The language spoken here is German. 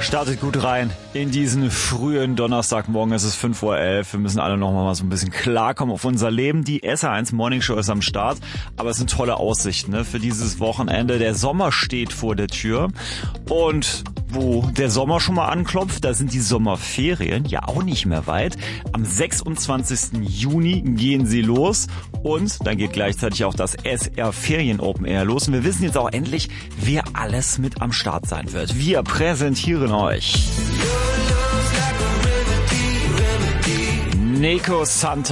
Startet gut rein in diesen frühen Donnerstagmorgen. Es ist 5:11 Uhr. Wir müssen alle noch mal so ein bisschen klarkommen auf unser Leben. Die SR1 Morning Show ist am Start. Aber es sind tolle Aussichten, ne, für dieses Wochenende. Der Sommer steht vor der Tür. Und wo der Sommer schon mal anklopft, da sind die Sommerferien ja auch nicht mehr weit. Am 26. Juni gehen sie los. Und dann geht gleichzeitig auch das SR Ferien Open Air los. Und wir wissen jetzt auch endlich, wer alles mit am Start sein wird. Wir präsentieren euch Nico Santos.